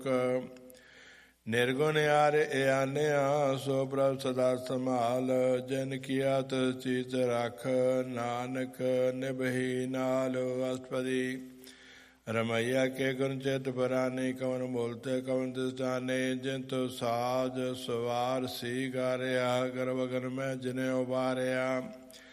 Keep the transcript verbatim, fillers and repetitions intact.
ਨਿਰਗੁਣ ਯਾਰ ਇਆਨਿਆ ਸੋ ਪ੍ਰਭ ਸਦਾ ਸੰਭਾਲ। ਜਿਨ ਕੀਆ ਤਿਸ ਚੀਤ ਰਖ ਨਾਨਕ ਨਿਭਹੀ ਨਾਲ। ਅਸਪਦੀ ਰਮਈਆ ਕੇ ਗੁਣ ਚਿਤ ਪਰਾਨੇ ਕਵਨ ਬੋਲਤੇ ਕਵਨ ਤਿਸ ਜਾਣੇ। ਜਿਨ ਤੋ ਸਾਜ ਸਵਾਰ ਸੀ ਗਾਰਿਆ ਗਰਭ ਗਨ ਮੈਂ ਜਿਨੇ ਉਬਾਰਿਆ।